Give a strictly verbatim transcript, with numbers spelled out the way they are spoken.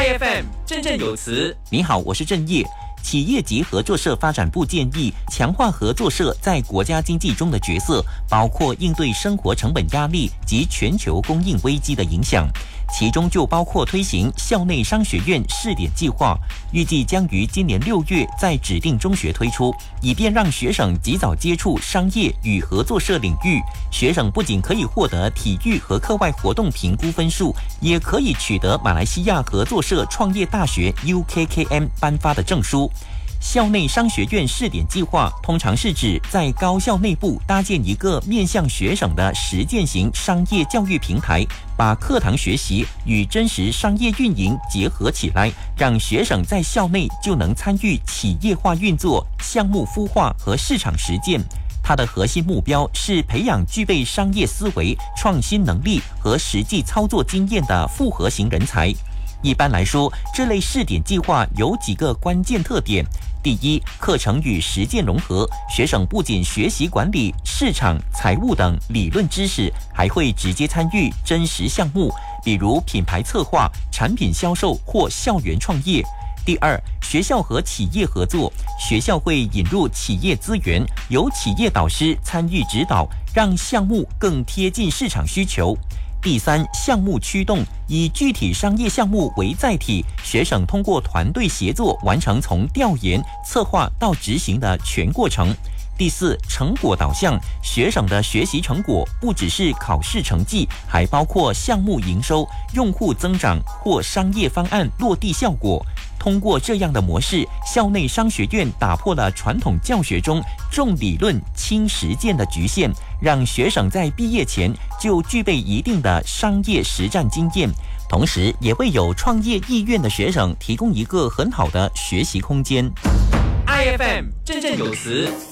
I F M 振振有词。 你好，我是郑业。企业及合作社发展部建议强化合作社在国家经济中的角色，包括应对生活成本压力及全球供应危机的影响。其中就包括推行校内商学院试点计划，预计将于今年六月在指定中学推出，以便让学生及早接触商业与合作社领域。学生不仅可以获得体育和课外活动评估分数，也可以取得马来西亚合作社创业大学 U K K M 颁发的证书。校内商学院试点计划通常是指在高校内部搭建一个面向学生的实践型商业教育平台，把课堂学习与真实商业运营结合起来，让学生在校内就能参与企业化运作、项目孵化和市场实践。它的核心目标是培养具备商业思维、创新能力和实际操作经验的复合型人才。一般来说，这类试点计划有几个关键特点。第一，课程与实践融合，学生不仅学习管理、市场、财务等理论知识，还会直接参与真实项目，比如品牌策划、产品销售或校园创业。第二，学校和企业合作，学校会引入企业资源，由企业导师参与指导，让项目更贴近市场需求。第三，项目驱动，以具体商业项目为载体，学生通过团队协作完成从调研、策划到执行的全过程。第四，成果导向，学生的学习成果不只是考试成绩，还包括项目营收、用户增长或商业方案落地效果。通过这样的模式，校内商学院打破了传统教学中重理论轻实践的局限，让学生在毕业前就具备一定的商业实战经验，同时也为有创业意愿的学生提供一个很好的学习空间。 I F M 振振有词。